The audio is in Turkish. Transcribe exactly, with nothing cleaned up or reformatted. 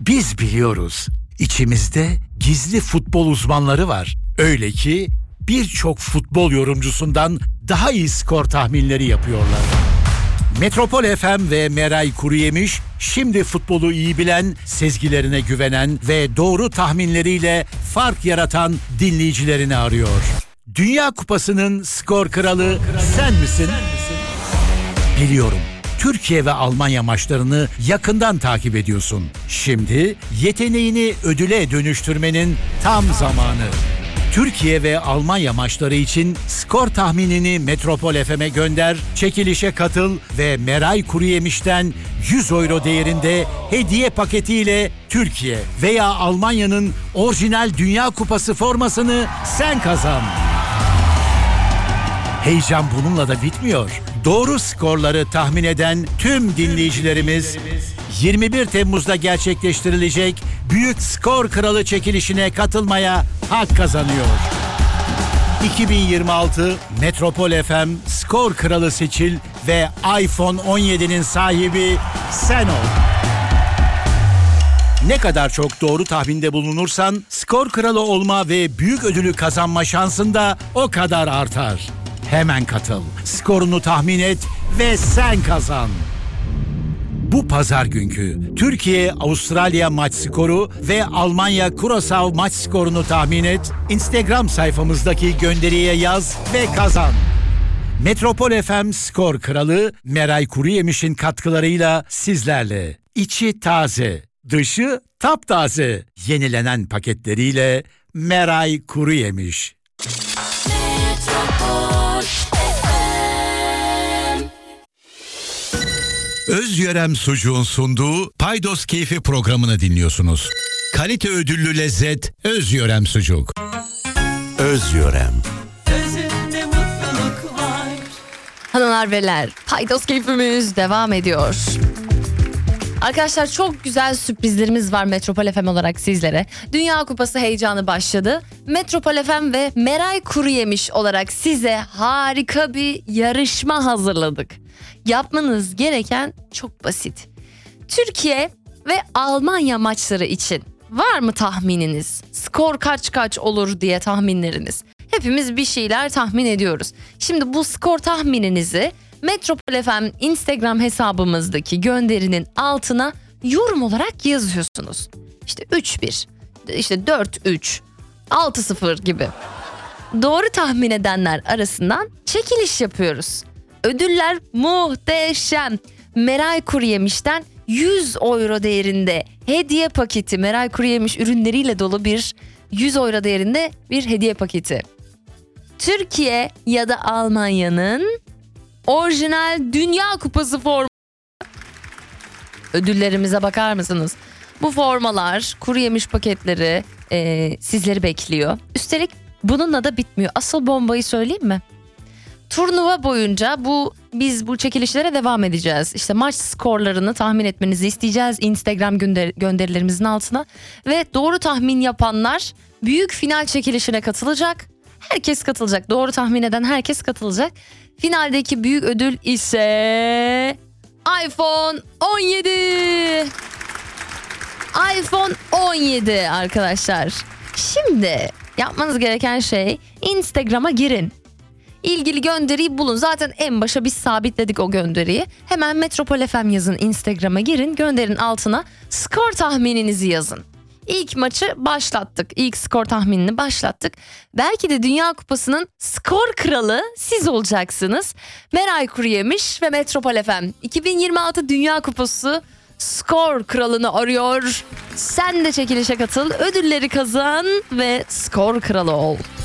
Biz biliyoruz. İçimizde gizli futbol uzmanları var. Öyle ki birçok futbol yorumcusundan daha iyi skor tahminleri yapıyorlar. Metropol F M ve Meray Kuruyemiş şimdi futbolu iyi bilen, sezgilerine güvenen ve doğru tahminleriyle fark yaratan dinleyicilerini arıyor. Dünya Kupası'nın skor kralı sen misin? Biliyorum. Türkiye ve Almanya maçlarını yakından takip ediyorsun. Şimdi yeteneğini ödüle dönüştürmenin tam zamanı. Türkiye ve Almanya maçları için skor tahminini Metropol F M'e gönder, çekilişe katıl ve Meray Kuruyemiş'ten yüz euro değerinde hediye paketiyle Türkiye veya Almanya'nın orijinal Dünya Kupası formasını sen kazan. Heyecan bununla da bitmiyor. Doğru skorları tahmin eden tüm dinleyicilerimiz yirmi bir Temmuz'da gerçekleştirilecek Büyük Skor Kralı çekilişine katılmaya hak kazanıyor. iki bin yirmi altı Metropol F M Skor Kralı seçil ve iPhone on yedi'nin sahibi sen ol. Ne kadar çok doğru tahminde bulunursan skor kralı olma ve büyük ödülü kazanma şansın da o kadar artar. Hemen katıl, skorunu tahmin et ve sen kazan. Bu pazar günkü Türkiye-Avustralya maç skoru ve Almanya-Curaçao maç skorunu tahmin et, Instagram sayfamızdaki gönderiye yaz ve kazan. Metropol F M Skor Kralı Meray Kuruyemiş'in katkılarıyla sizlerle. İçi taze, dışı taptaze, yenilenen paketleriyle Meray Kuruyemiş. Özyörem Sucuğun sunduğu Paydos Keyfi programını dinliyorsunuz. Kalite ödüllü lezzet Özyörem Sucuk. Özyörem. Özünde mutluluk var. Hanımlar beyler, Paydos Keyfimiz devam ediyor. Arkadaşlar çok güzel sürprizlerimiz var Metropol F M olarak sizlere. Dünya Kupası heyecanı başladı. Metropol F M ve Meray Kuruyemiş olarak size harika bir yarışma hazırladık. Yapmanız gereken çok basit. Türkiye ve Almanya maçları için var mı tahmininiz? Skor kaç kaç olur diye tahminleriniz. Hepimiz bir şeyler tahmin ediyoruz. Şimdi bu skor tahmininizi Metropol F M Instagram hesabımızdaki gönderinin altına yorum olarak yazıyorsunuz. İşte üç bir, işte dört üç, altı sıfır gibi. Doğru tahmin edenler arasından çekiliş yapıyoruz. Ödüller muhteşem. Meray Kuruyemiş'ten yüz euro değerinde hediye paketi, Meray Kuruyemiş ürünleriyle dolu bir yüz euro değerinde bir hediye paketi. Türkiye ya da Almanya'nın orijinal Dünya Kupası forması. Ödüllerimize bakar mısınız? Bu formalar, Kuruyemiş paketleri e, sizleri bekliyor. Üstelik bununla da bitmiyor. Asıl bombayı söyleyeyim mi? Turnuva boyunca bu biz bu çekilişlere devam edeceğiz. İşte maç skorlarını tahmin etmenizi isteyeceğiz Instagram gönder- gönderilerimizin altına. Ve doğru tahmin yapanlar büyük final çekilişine katılacak. Herkes katılacak. Doğru tahmin eden herkes katılacak. Finaldeki büyük ödül ise iPhone on yedi. iPhone on yedi arkadaşlar. Şimdi yapmanız gereken şey Instagram'a girin. İlgili gönderiyi bulun. Zaten en başa biz sabitledik o gönderiyi. Hemen Metropol F M yazın, Instagram'a girin. Gönderin altına skor tahmininizi yazın. İlk maçı başlattık. İlk skor tahminini başlattık. Belki de Dünya Kupası'nın skor kralı siz olacaksınız. Meray Kuruyemiş ve Metropol F M iki bin yirmi altı Dünya Kupası skor kralını arıyor. Sen de çekilişe katıl, ödülleri kazan ve skor kralı ol.